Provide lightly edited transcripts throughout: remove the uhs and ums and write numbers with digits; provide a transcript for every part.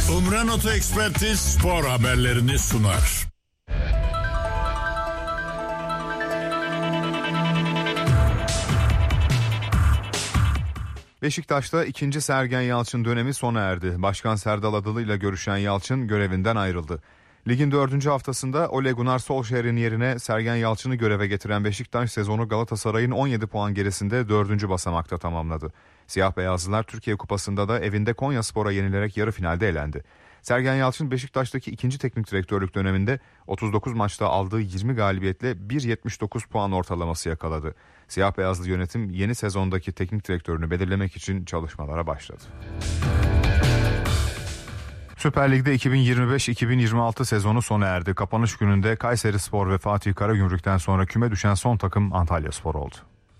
Umran Oto Ekspertiz spor haberlerini sunar. Beşiktaş'ta ikinci Sergen Yalçın dönemi sona erdi. Başkan Serdal Adalı ile görüşen Yalçın görevinden ayrıldı. Ligin 4. haftasında Ole Gunnar Solskjaer'in yerine Sergen Yalçın'ı göreve getiren Beşiktaş sezonu Galatasaray'ın 17 puan gerisinde 4. basamakta tamamladı. Siyah beyazlılar Türkiye Kupası'nda da evinde Konyaspor'a yenilerek yarı finalde elendi. Sergen Yalçın Beşiktaş'taki ikinci teknik direktörlük döneminde 39 maçta aldığı 20 galibiyetle 1.79 puan ortalaması yakaladı. Siyah beyazlı yönetim yeni sezondaki teknik direktörünü belirlemek için çalışmalara başladı. Süper Lig'de 2025-2026 sezonu sona erdi. Kapanış gününde Kayserispor ve Fatih Karagümrük'ten sonra küme düşen son takım Antalyaspor oldu.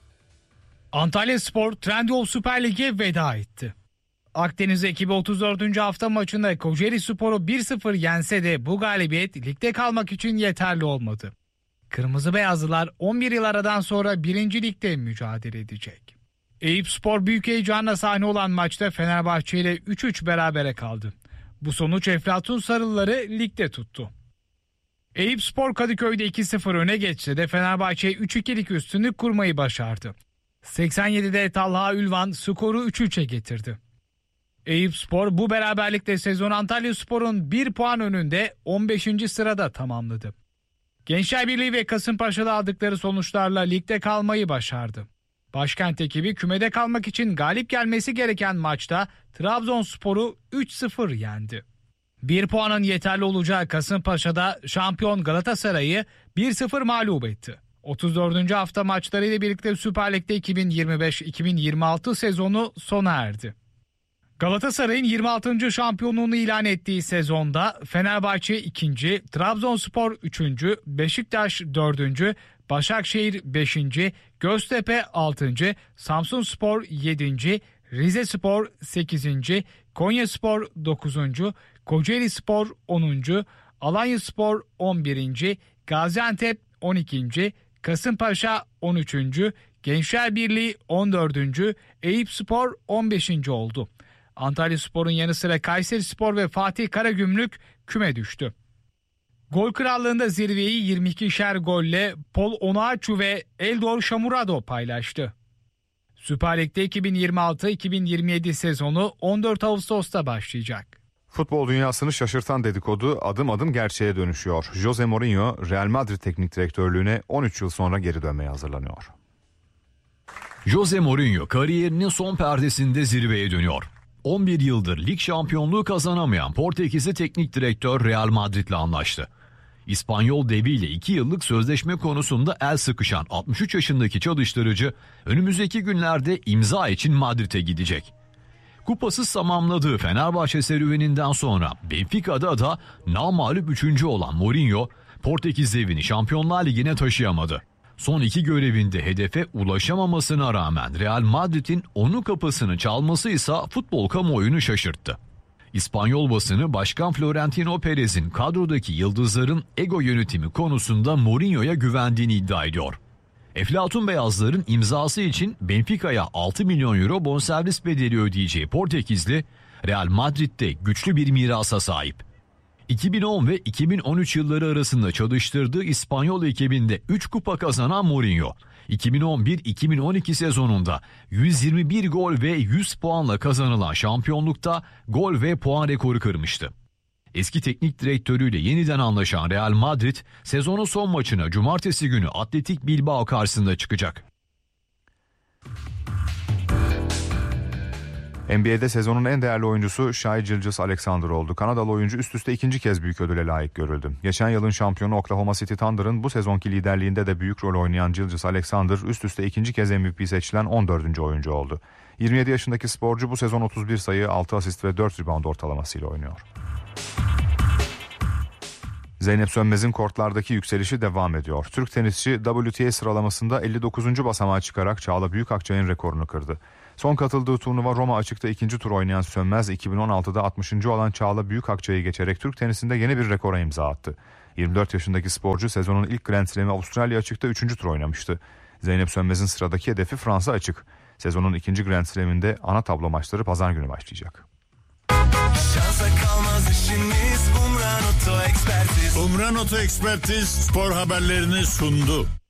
Antalyaspor Trendyol Süper Lig'e veda etti. Akdeniz ekibi 34. hafta maçında Kocaelispor'u 1-0 yense de bu galibiyet ligde kalmak için yeterli olmadı. Kırmızı Beyazlılar 11 yıl aradan sonra 1. Lig'de mücadele edecek. Eyüpspor büyük heyecanla sahne olan maçta Fenerbahçe ile 3-3 berabere kaldı. Bu sonuç Eflatun Sarılıları ligde tuttu. Eyüpspor Kadıköy'de 2-0 öne geçse de Fenerbahçe 3-2'lik üstünlük kurmayı başardı. 87'de Talha Ülvan skoru 3-3'e getirdi. Eyüpspor bu beraberlikle sezon Antalyaspor'un 1 puan önünde 15. sırada tamamladı. Gençler Birliği ve Kasımpaşa'da aldıkları sonuçlarla ligde kalmayı başardı. Başkent ekibi kümede kalmak için galip gelmesi gereken maçta Trabzonspor'u 3-0 yendi. 1 puanın yeterli olacağı Kasımpaşa'da şampiyon Galatasaray'ı 1-0 mağlup etti. 34. hafta maçlarıyla birlikte Süper Lig'de 2025-2026 sezonu sona erdi. Galatasaray'ın 26. şampiyonluğunu ilan ettiği sezonda Fenerbahçe 2. Trabzonspor 3. Beşiktaş 4. Başakşehir 5. Göztepe 6. Samsunspor 7. Rizespor 8. Konyaspor 9. Kocaelispor 10. Alanyaspor 11. Gaziantep 12. Kasımpaşa 13. Gençler Birliği 14. Eyüpspor 15. oldu. Antalyaspor'un yanı sıra Kayserispor ve Fatih Karagümrük küme düştü. Gol krallığında zirveyi 22'şer golle Paul Onuachu ve Eldor Şamurado paylaştı. Süper Lig'de 2026-2027 sezonu 14 Ağustos'ta başlayacak. Futbol dünyasını şaşırtan dedikodu adım adım gerçeğe dönüşüyor. Jose Mourinho, Real Madrid teknik direktörlüğüne 13 yıl sonra geri dönmeye hazırlanıyor. Jose Mourinho kariyerinin son perdesinde zirveye dönüyor. 11 yıldır lig şampiyonluğu kazanamayan Portekizli teknik direktör Real Madrid'le anlaştı. İspanyol deviyle 2 yıllık sözleşme konusunda el sıkışan 63 yaşındaki çalıştırıcı önümüzdeki günlerde imza için Madrid'e gidecek. Kupasız tamamladığı Fenerbahçe serüveninden sonra Benfica'da da namağlup 3. olan Mourinho, Portekiz devini Şampiyonlar Ligi'ne taşıyamadı. Son 2 görevinde hedefe ulaşamamasına rağmen Real Madrid'in onun kapısını çalması ise futbol kamuoyunu şaşırttı. İspanyol basını Başkan Florentino Perez'in kadrodaki yıldızların ego yönetimi konusunda Mourinho'ya güvendiğini iddia ediyor. Eflatun Beyazların imzası için Benfica'ya 6 milyon euro bonservis bedeli ödeyeceği Portekizli, Real Madrid'de güçlü bir mirasa sahip. 2010 ve 2013 yılları arasında çalıştırdığı İspanyol ekibinde 3 kupa kazanan Mourinho, 2011-2012 sezonunda 121 gol ve 100 puanla kazanılan şampiyonlukta gol ve puan rekoru kırmıştı. Eski teknik direktörüyle yeniden anlaşan Real Madrid, sezonun son maçına cumartesi günü Atletik Bilbao karşısında çıkacak. NBA'de sezonun en değerli oyuncusu Shai Gilgeous-Alexander oldu. Kanadalı oyuncu üst üste ikinci kez büyük ödüle layık görüldü. Geçen yılın şampiyonu Oklahoma City Thunder'ın bu sezonki liderliğinde de büyük rol oynayan Gilgeous-Alexander üst üste ikinci kez MVP seçilen 14. oyuncu oldu. 27 yaşındaki sporcu bu sezon 31 sayı, 6 asist ve 4 rebound ortalamasıyla oynuyor. Zeynep Sönmez'in kortlardaki yükselişi devam ediyor. Türk tenisçi WTA sıralamasında 59. basamağa çıkarak Çağla Büyükakçay'ın rekorunu kırdı. Son katıldığı turnuva Roma Açık'ta ikinci tur oynayan Sönmez 2016'da 60. olan Çağla Büyükakçay'ı geçerek Türk tenisinde yeni bir rekora imza attı. 24 yaşındaki sporcu sezonun ilk Grand Slam'i Avustralya Açık'ta 3. tur oynamıştı. Zeynep Sönmez'in sıradaki hedefi Fransa Açık. Sezonun ikinci Grand Slam'inde ana tablo maçları pazar günü başlayacak. Şansa kalmaz Umran Oto Ekspertiz spor haberlerini sundu.